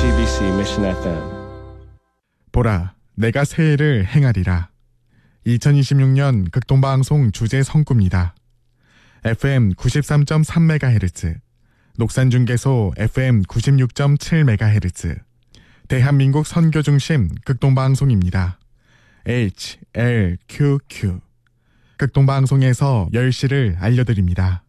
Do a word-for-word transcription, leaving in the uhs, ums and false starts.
씨비씨 Mission 에프엠. 보라, 내가 새해를 행하리라. 이천이십육 년 극동방송 주제 성구입니다. 에프엠 구십삼 점 삼 메가헤르츠, 녹산중계소 에프엠 구십육 점 칠 메가헤르츠, 대한민국 선교중심 극동방송입니다. 에이치 엘 큐 큐. 극동방송에서 열 시를 알려드립니다.